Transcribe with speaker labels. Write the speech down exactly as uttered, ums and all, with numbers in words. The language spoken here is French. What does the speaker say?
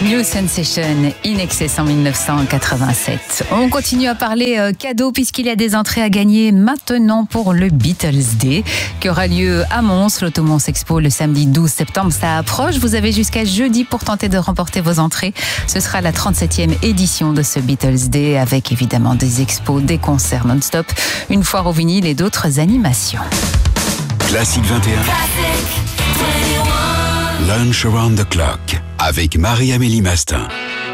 Speaker 1: New Sensation, In Excess en dix-neuf cent quatre-vingt-sept. On continue à parler euh, cadeaux puisqu'il y a des entrées à gagner maintenant pour le Beatles Day qui aura lieu à Mons, l'Automons Expo le samedi douze septembre. Ça approche, vous avez jusqu'à jeudi pour tenter de remporter vos entrées. Ce sera la trente-septième édition de ce Beatles Day avec évidemment des expos, des concerts non-stop, une foire au vinyle et d'autres animations.
Speaker 2: Classique vingt et un. Lunch Around the Clock avec Marie-Amélie Mastin.